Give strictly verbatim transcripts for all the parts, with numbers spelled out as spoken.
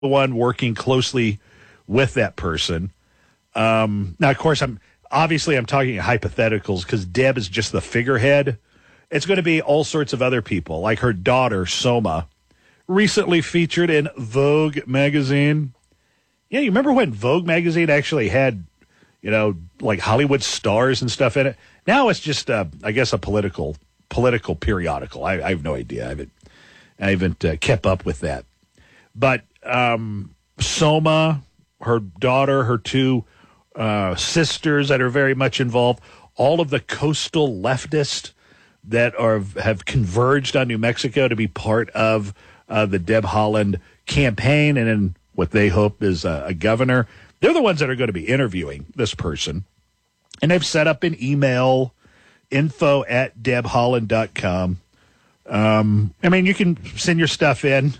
the one working closely with that person. Um, now, of course, I'm obviously I'm talking hypotheticals because Deb is just the figurehead. It's going to be all sorts of other people, like her daughter, Soma, recently featured in Vogue magazine. Yeah, you remember when Vogue magazine actually had, you know, like Hollywood stars and stuff in it? Now it's just, uh, I guess, a political political periodical. I, I have no idea. I haven't, I haven't uh, kept up with that. But um, Soma, her daughter, her two uh, sisters that are very much involved, all of the coastal leftists that are have converged on New Mexico to be part of uh, the Deb Haaland campaign and in what they hope is a, a governor. They're the ones that are going to be interviewing this person. And they've set up an email, info at deb haaland dot com. Um, I mean, you can send your stuff in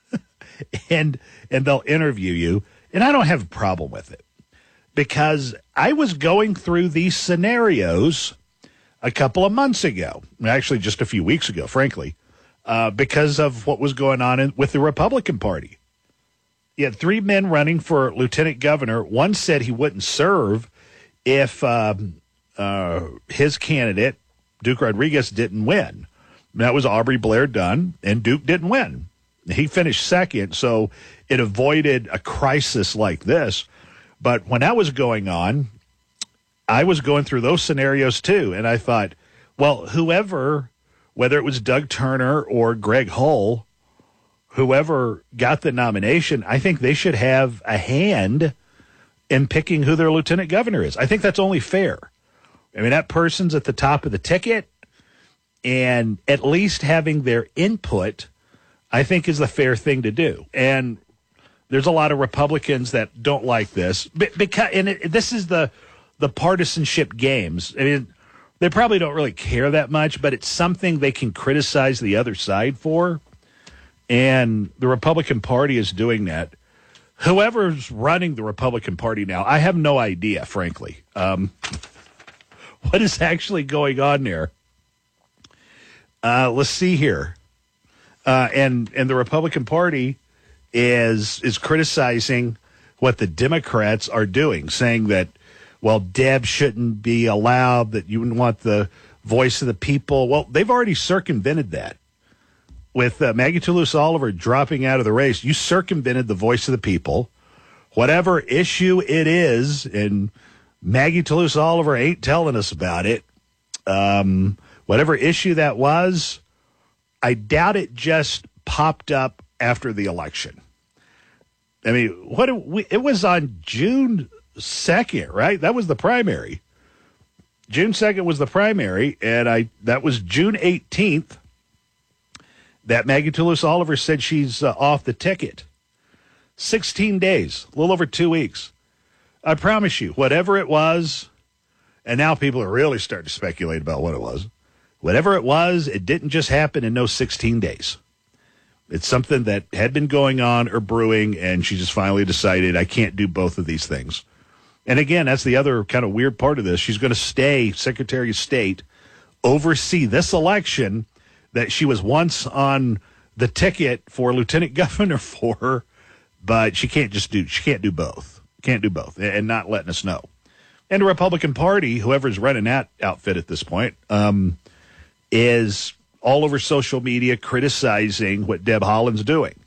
and and they'll interview you. And I don't have a problem with it because I was going through these scenarios a couple of months ago, actually just a few weeks ago, frankly, uh, because of what was going on in, with the Republican Party. You had three men running for lieutenant governor. One said he wouldn't serve if um, uh, his candidate, Duke Rodriguez, didn't win. That was Aubrey Blair Dunn, and Duke didn't win. He finished second, so it avoided a crisis like this. But when that was going on, I was going through those scenarios too, and I thought, well, whoever, whether it was Doug Turner or Greg Hull, whoever got the nomination, I think they should have a hand in picking who their lieutenant governor is. I think that's only fair. I mean, that person's at the top of the ticket, and at least having their input, I think, is the fair thing to do. And there's a lot of Republicans that don't like this, because, and it, this is the the partisanship games. I mean, they probably don't really care that much, but it's something they can criticize the other side for. And the Republican Party is doing that. Whoever's running the Republican Party now, I have no idea, frankly, um, what is actually going on there. Uh, let's see here. Uh, and and the Republican Party is is criticizing what the Democrats are doing, saying that, well, Deb shouldn't be allowed, that you wouldn't want the voice of the people. Well, they've already circumvented that. With uh, Maggie Toulouse-Oliver dropping out of the race, you circumvented the voice of the people. Whatever issue it is, and Maggie Toulouse-Oliver ain't telling us about it, um, whatever issue that was, I doubt it just popped up after the election. I mean, what we, it was on June second, right? That was the primary. June second was the primary, and I that was June eighteenth that Maggie Toulouse-Oliver said she's uh, off the ticket. sixteen days, a little over two weeks. I promise you, whatever it was, and now people are really starting to speculate about what it was. Whatever it was, it didn't just happen in no sixteen days. It's something that had been going on or brewing, and she just finally decided, I can't do both of these things. And again, that's the other kind of weird part of this. She's going to stay Secretary of State, oversee this election that she was once on the ticket for lieutenant governor for, but she can't just do, she can't do both. Can't do both, and not letting us know. And the Republican Party, whoever's running that outfit at this point, um, is all over social media criticizing what Deb Haaland's doing.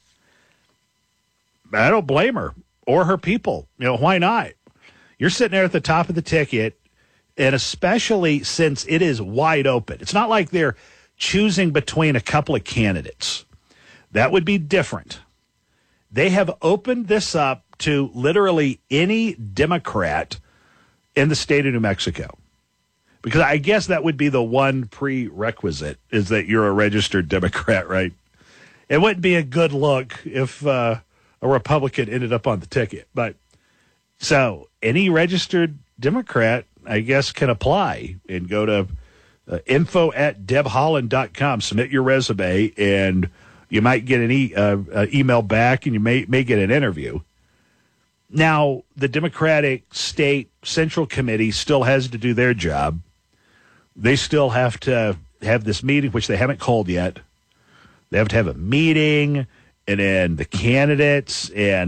I don't blame her or her people. You know, why not? You're sitting there at the top of the ticket, and especially since it is wide open. It's not like they're choosing between a couple of candidates. That would be different. They have opened this up to literally any Democrat in the state of New Mexico. Because I guess that would be the one prerequisite, is that you're a registered Democrat, right? It wouldn't be a good look if uh, a Republican ended up on the ticket. But so any registered Democrat, I guess, can apply and go to uh, info at deb haaland dot com. Submit your resume, and you might get an e- uh, uh, email back, and you may may get an interview. Now, the Democratic State Central Committee still has to do their job. They still have to have this meeting, which they haven't called yet. They have to have a meeting and then the candidates and